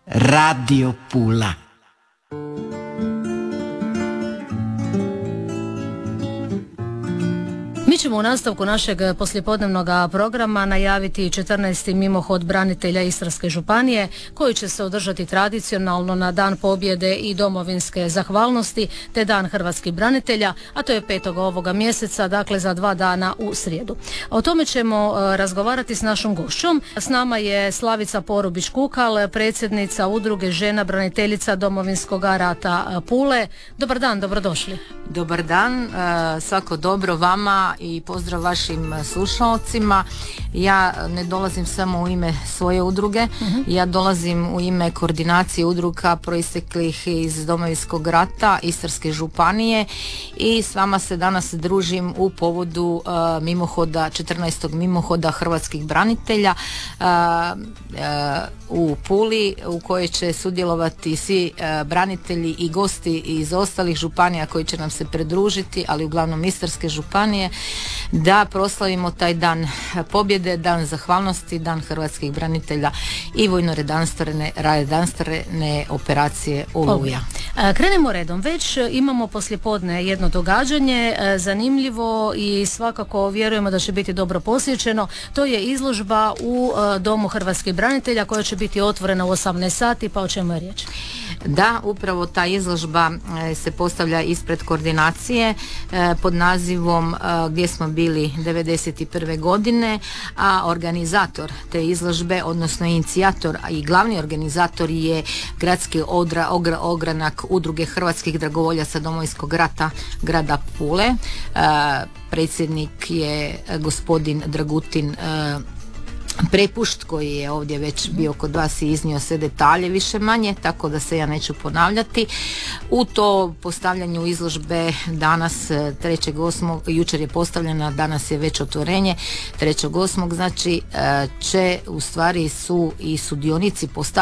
Radio Pula. Mi ćemo u nastavku našeg poslijepodnevnog programa najaviti 14. mimohod branitelja Istarske županije koji će se održati tradicionalno na Dan pobjede i domovinske zahvalnosti te Dan hrvatskih branitelja, a to je 5. ovoga mjeseca, dakle za 2 dana u srijedu. O tome ćemo razgovarati s našom gošćom. S nama je Slavica Porubić-Kukal, predsjednica Udruge žena braniteljica Domovinskog rata Pule. Dobar dan, dobrodošli. Dobar dan, svako dobro vama i pozdrav vašim slušalcima. Ja ne dolazim samo u ime svoje udruge, ja dolazim u ime koordinacije udruga proisteklih iz Domovinskog rata Istarske županije i s vama se danas družim u povodu mimohoda, 14. mimohoda hrvatskih branitelja u Puli, u kojoj će sudjelovati svi branitelji i gosti iz ostalih županija koji će nam se pridružiti, ali uglavnom Istarske županije, da proslavimo taj dan pobjede, dan zahvalnosti, dan hrvatskih branitelja i vojno-redarstvene operacije Oluja. Krenemo redom. Već imamo poslijepodne jedno događanje, zanimljivo i svakako vjerujemo da će biti dobro posjećeno. To je izložba u Domu hrvatskih branitelja koja će biti otvorena u 18 sati, pa o čemu je riječ? Da, upravo ta izložba se postavlja ispred koordinacije pod nazivom Gdje smo bili 91. godine, a organizator te izložbe, odnosno inicijator i glavni organizator je gradski ogranak Udruge hrvatskih dragovoljaca Domovinskog rata grada Pule. Predsjednik je gospodin Dragutin Prepušt, koji je ovdje već bio kod vas i iznio sve detalje više manje, tako da se ja neću ponavljati. U to postavljanju izložbe danas 3.8. jučer je postavljena, danas je već otvorenje 3.8. znači će u stvari su i sudionici postavljeni